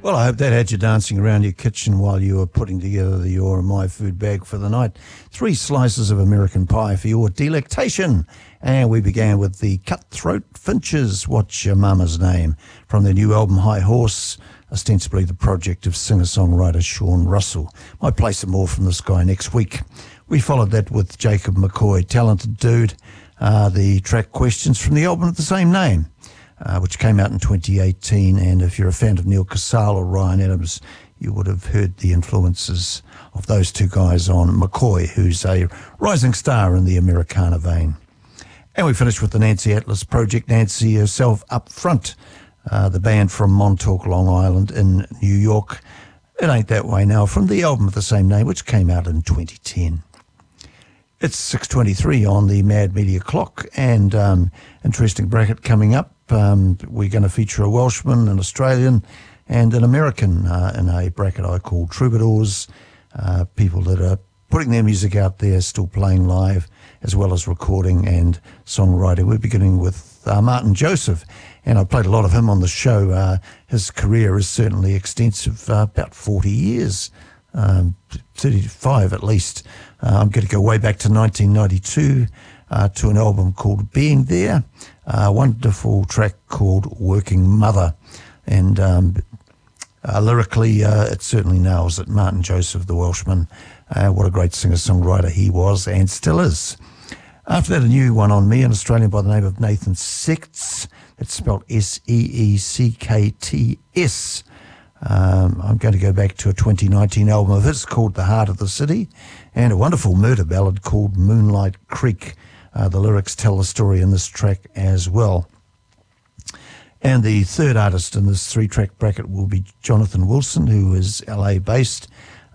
Well, I hope that had you dancing around your kitchen while you were putting together your and my food bag for the night. 3 slices of American pie for your delectation. And we began with the Cutthroat Finches, What's Your Mama's Name, from their new album High Horse, ostensibly the project of singer-songwriter Sean Russell. Might play some more from this guy next week. We followed that with Jacob McCoy, talented dude, the track Questions from the album of the same name. Which came out in 2018, and if you're a fan of Neil Casale or Ryan Adams, you would have heard the influences of those two guys on McCoy, who's a rising star in the Americana vein. And we finished with the Nancy Atlas Project, Nancy herself up front, the band from Montauk, Long Island in New York. It Ain't That Way Now, from the album of the same name, which came out in 2010. It's 6:23 on the Mad Media clock, and interesting bracket coming up. We're going to feature a Welshman, an Australian, and an American in a bracket I call Troubadours, people that are putting their music out there, still playing live, as well as recording and songwriting. We're beginning with Martin Joseph, and I played a lot of him on the show. His career is certainly extensive, about 40 years, 35 at least. I'm going to go way back to 1992 to an album called Being There, a wonderful track called Working Mother. And lyrically, it certainly nails it. Martin Joseph, the Welshman, what a great singer-songwriter he was and still is. After that, a new one on me, an Australian by the name of Nathan Seckts. It's spelled Seekts. I'm going to go back to a 2019 album of his called The Heart of the City, and a wonderful murder ballad called Moonlight Creek. The lyrics tell the story in this track as well. And the third artist in this 3-track bracket will be Jonathan Wilson, who is LA-based.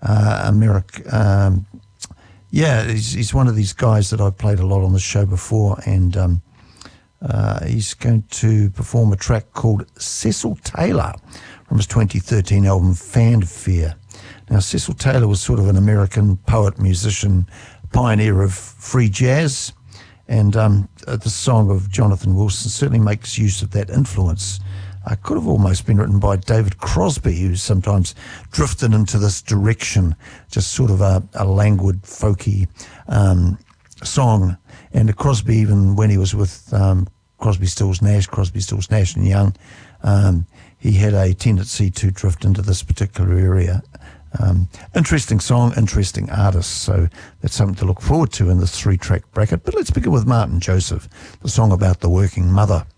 He's one of these guys that I've played a lot on the show before, and he's going to perform a track called Cecil Taylor from his 2013 album Fanfare. Now, Cecil Taylor was sort of an American poet, musician, pioneer of free jazz, and the song of Jonathan Wilson certainly makes use of that influence. Could have almost been written by David Crosby, who sometimes drifted into this direction, just sort of a languid, folky song. And Crosby, even when he was with Crosby, Stills, Nash and Young, he had a tendency to drift into this particular area. Interesting song, interesting artist, so that's something to look forward to in this 3-track bracket. But let's begin with Martin Joseph, the song about the working mother.